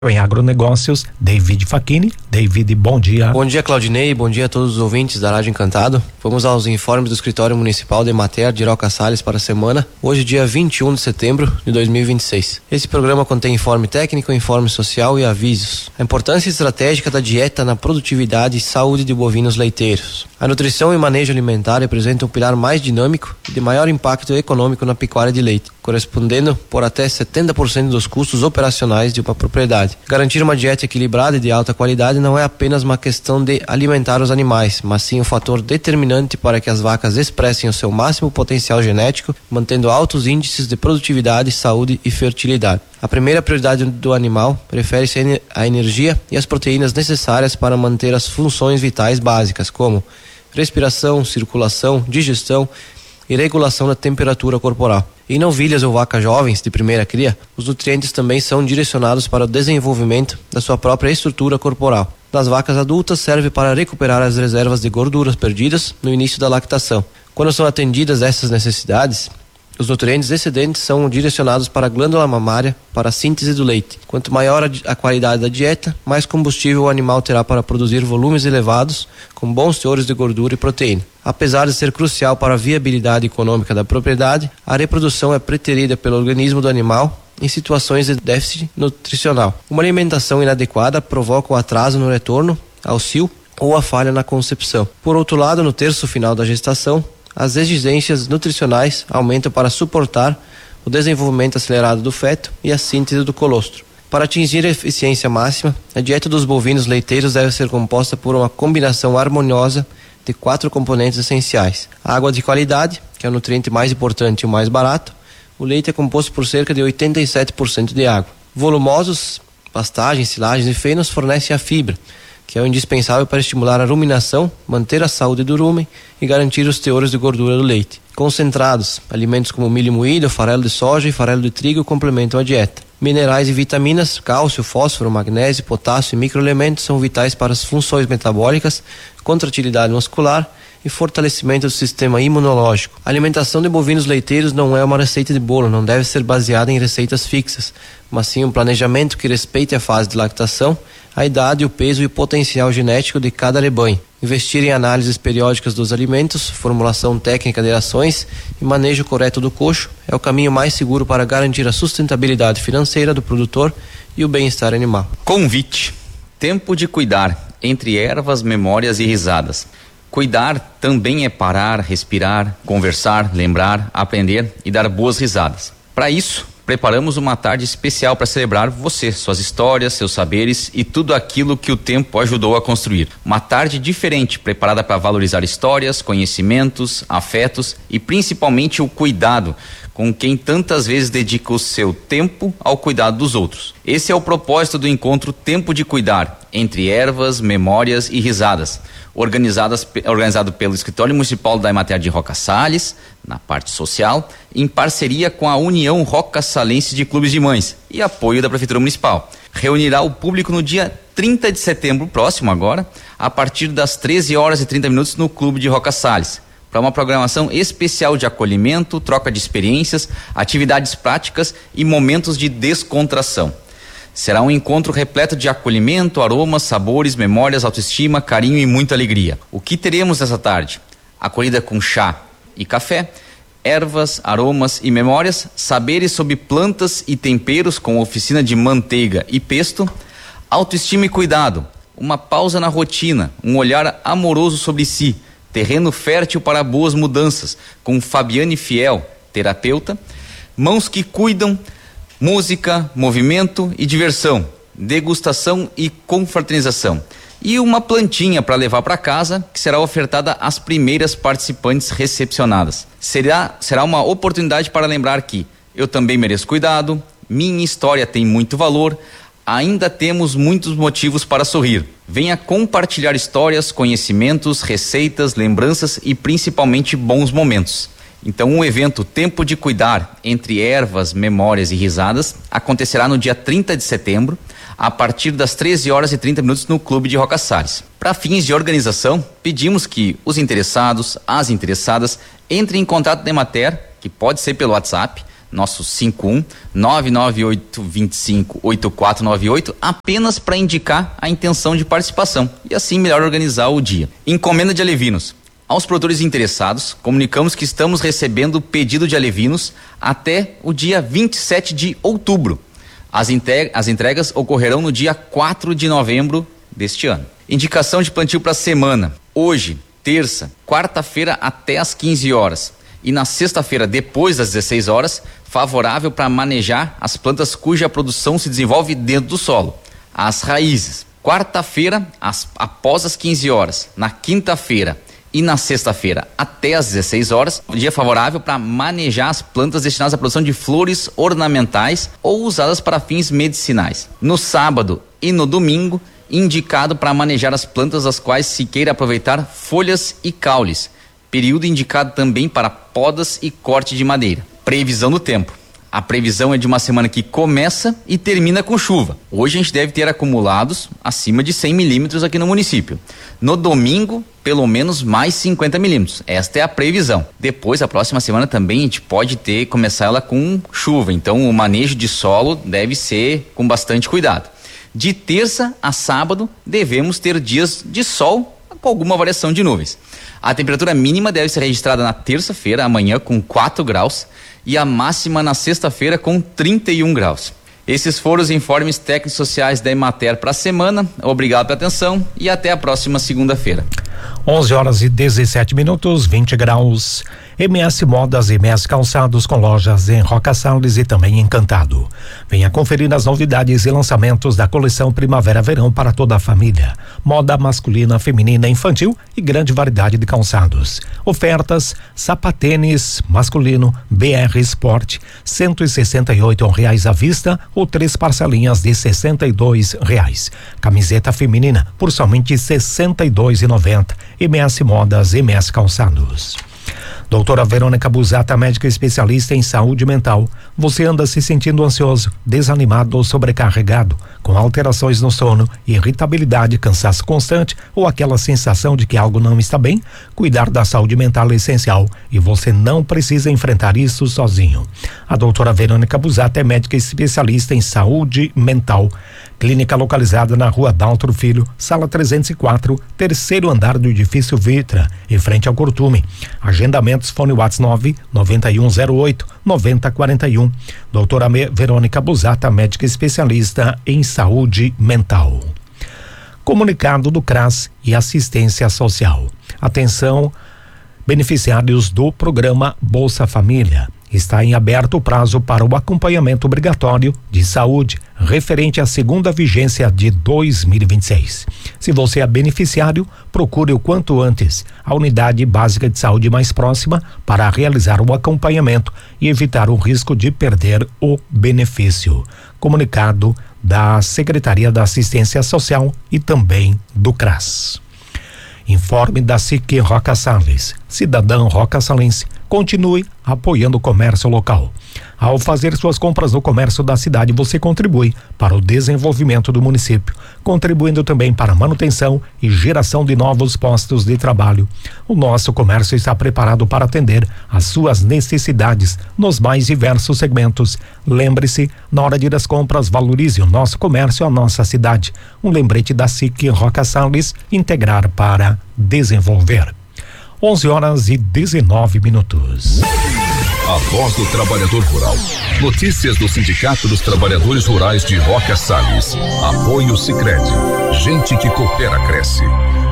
Em agronegócios, David Facchini. David, bom dia. Bom dia, Claudinei, bom dia a todos os ouvintes da Rádio Encantado. Vamos aos informes do Escritório Municipal de Emater de Roca Salles para a semana, hoje dia 21 de setembro de 2026. Esse programa contém informe técnico, informe social e avisos. A importância estratégica da dieta na produtividade e saúde de bovinos leiteiros. A nutrição e manejo alimentar representam um pilar mais dinâmico e de maior impacto econômico na pecuária de leite, correspondendo por até 70% dos custos operacionais de uma propriedade. Garantir uma dieta equilibrada e de alta qualidade não é apenas uma questão de alimentar os animais, mas sim um fator determinante para que as vacas expressem o seu máximo potencial genético, mantendo altos índices de produtividade, saúde e fertilidade. A primeira prioridade do animal refere-se à energia e às proteínas necessárias para manter as funções vitais básicas, como respiração, circulação, digestão e regulação da temperatura corporal. Em novilhas ou vacas jovens de primeira cria, os nutrientes também são direcionados para o desenvolvimento da sua própria estrutura corporal. Nas vacas adultas, serve para recuperar as reservas de gorduras perdidas no início da lactação. Quando são atendidas essas necessidades, os nutrientes excedentes são direcionados para a glândula mamária para a síntese do leite. Quanto maior a qualidade da dieta, mais combustível o animal terá para produzir volumes elevados, com bons teores de gordura e proteína. Apesar de ser crucial para a viabilidade econômica da propriedade, a reprodução é preterida pelo organismo do animal em situações de déficit nutricional. Uma alimentação inadequada provoca o atraso no retorno ao cio ou a falha na concepção. Por outro lado, no terço final da gestação, as exigências nutricionais aumentam para suportar o desenvolvimento acelerado do feto e a síntese do colostro. Para atingir a eficiência máxima, a dieta dos bovinos leiteiros deve ser composta por uma combinação harmoniosa de 4 componentes essenciais: a água de qualidade, que é o nutriente mais importante e o mais barato. O leite é composto por cerca de 87% de água. Volumosos, pastagens, silagens e fenos fornecem a fibra, que é o indispensável para estimular a ruminação, manter a saúde do rumen e garantir os teores de gordura do leite. Concentrados, alimentos como milho moído, farelo de soja e farelo de trigo complementam a dieta. Minerais e vitaminas, cálcio, fósforo, magnésio, potássio e microelementos são vitais para as funções metabólicas, contratilidade muscular e fortalecimento do sistema imunológico. A alimentação de bovinos leiteiros não é uma receita de bolo, não deve ser baseada em receitas fixas, mas sim um planejamento que respeite a fase de lactação, a idade, o peso e o potencial genético de cada rebanho. Investir em análises periódicas dos alimentos, formulação técnica de rações e manejo correto do coxo é o caminho mais seguro para garantir a sustentabilidade financeira do produtor e o bem-estar animal. Convite: tempo de cuidar, entre ervas, memórias e risadas. Cuidar também é parar, respirar, conversar, lembrar, aprender e dar boas risadas. Para isso, preparamos uma tarde especial para celebrar você, suas histórias, seus saberes e tudo aquilo que o tempo ajudou a construir. Uma tarde diferente, preparada para valorizar histórias, conhecimentos, afetos e principalmente o cuidado com quem tantas vezes dedica o seu tempo ao cuidado dos outros. Esse é o propósito do encontro Tempo de Cuidar, entre ervas, memórias e risadas, organizado pelo Escritório Municipal da Emater de Roca Salles, na parte social, em parceria com a União Roca Salense de Clubes de Mães e apoio da Prefeitura Municipal. Reunirá o público no dia 30 de setembro próximo agora, a partir das 13h30 no Clube de Roca Salles, para uma programação especial de acolhimento, troca de experiências, atividades práticas e momentos de descontração. Será um encontro repleto de acolhimento, aromas, sabores, memórias, autoestima, carinho e muita alegria. O que teremos nessa tarde? Acolhida com chá e café, ervas, aromas e memórias, saberes sobre plantas e temperos com oficina de manteiga e pesto, autoestima e cuidado, uma pausa na rotina, um olhar amoroso sobre si, terreno fértil para boas mudanças, com Fabiane Fiel, terapeuta, mãos que cuidam, música, movimento e diversão, degustação e confraternização. E uma plantinha para levar para casa, que será ofertada às primeiras participantes recepcionadas. Será uma oportunidade para lembrar que eu também mereço cuidado, minha história tem muito valor, ainda temos muitos motivos para sorrir. Venha compartilhar histórias, conhecimentos, receitas, lembranças e principalmente bons momentos. Então, o evento Tempo de Cuidar, entre ervas, memórias e risadas, acontecerá no dia 30 de setembro, a partir das 13h30 no Clube de Roca Salles. Para fins de organização, pedimos que os interessados, as interessadas, entrem em contato com a Emater, que pode ser pelo WhatsApp, nosso 51-99825-8498, apenas para indicar a intenção de participação e assim melhor organizar o dia. Encomenda de alevinos. Aos produtores interessados, comunicamos que estamos recebendo pedido de alevinos até o dia 27 de outubro. As entregas ocorrerão no dia 4 de novembro deste ano. Indicação de plantio para a semana. Hoje, terça, quarta-feira até às 15 horas. E na sexta-feira, depois das 16 horas, favorável para manejar as plantas cuja produção se desenvolve dentro do solo. As raízes. Quarta-feira, após as 15 horas. Na quinta-feira e na sexta-feira até às 16 horas, dia favorável para manejar as plantas destinadas à produção de flores ornamentais ou usadas para fins medicinais. No sábado e no domingo, indicado para manejar as plantas das quais se queira aproveitar folhas e caules. Período indicado também para podas e corte de madeira. Previsão do tempo. A previsão é de uma semana que começa e termina com chuva. Hoje a gente deve ter acumulados acima de 100 milímetros aqui no município. No domingo, pelo menos mais 50 milímetros. Esta é a previsão. Depois, a próxima semana também a gente pode começar ela com chuva. Então o manejo de solo deve ser com bastante cuidado. De terça a sábado, devemos ter dias de sol com alguma variação de nuvens. A temperatura mínima deve ser registrada na terça-feira, amanhã, com 4 graus, e a máxima na sexta-feira com 31 graus. Esses foram os informes técnicos sociais da Emater para a semana. Obrigado pela atenção e até a próxima segunda-feira. 11h17, 20 graus. MS Modas e MS Calçados com lojas em Roca Salles e também em Encantado. Venha conferir as novidades e lançamentos da coleção Primavera-Verão para toda a família. Moda masculina, feminina, infantil e grande variedade de calçados. Ofertas: sapatênis masculino BR Sport R$168 à vista ou 3 parcelinhas de R$62. Camiseta feminina por somente R$62,90. MS Modas, MS Calçados. Doutora Verônica Busata, médica especialista em saúde mental. Você anda se sentindo ansioso, desanimado ou sobrecarregado, com alterações no sono, irritabilidade, cansaço constante ou aquela sensação de que algo não está bem? Cuidar da saúde mental é essencial e você não precisa enfrentar isso sozinho. A doutora Verônica Busata é médica especialista em saúde mental. Clínica localizada na Rua Daltro Filho, sala 304, terceiro andar do edifício Vitra, em frente ao Curtume. Agendamentos, fone WhatsApp 99108-9041. Doutora Verônica Busata, médica especialista em saúde mental. Comunicado do CRAS e assistência social. Atenção, beneficiários do programa Bolsa Família. Está em aberto o prazo para o acompanhamento obrigatório de saúde referente à segunda vigência de 2026. Se você é beneficiário, procure o quanto antes a unidade básica de saúde mais próxima para realizar o acompanhamento e evitar o risco de perder o benefício. Comunicado da Secretaria da Assistência Social e também do CRAS. Informe da SIC Roca Salles. Cidadão Roca Salense, continue apoiando o comércio local. Ao fazer suas compras no comércio da cidade, você contribui para o desenvolvimento do município, contribuindo também para a manutenção e geração de novos postos de trabalho. O nosso comércio está preparado para atender às suas necessidades nos mais diversos segmentos. Lembre-se, na hora de ir às compras, valorize o nosso comércio, a nossa cidade. Um lembrete da SIC Roca Salles, integrar para desenvolver. 11h19. A voz do trabalhador rural. Notícias do Sindicato dos Trabalhadores Rurais de Roca Salles. Apoio Sicredi. Gente que coopera cresce.